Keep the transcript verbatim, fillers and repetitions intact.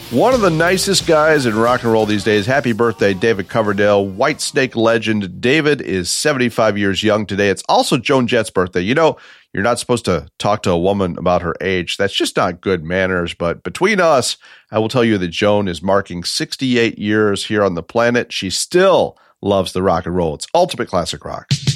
One of the nicest guys in rock and roll these days. Happy birthday, David Coverdale, Whitesnake legend. David is seventy-five years young today. It's also Joan Jett's birthday. You know, you're not supposed to talk to a woman about her age. That's just not good manners. But between us, I will tell you that Joan is marking sixty-eight years here on the planet. She still loves the rock and roll. It's ultimate classic rock.